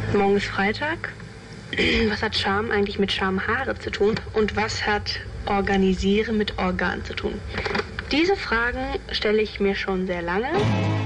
Morgen ist Freitag. Was hat Charme eigentlich mit Schamhaare zu tun? Und was hat Organisieren mit Organ zu tun? Diese Fragen stelle ich mir schon sehr lange.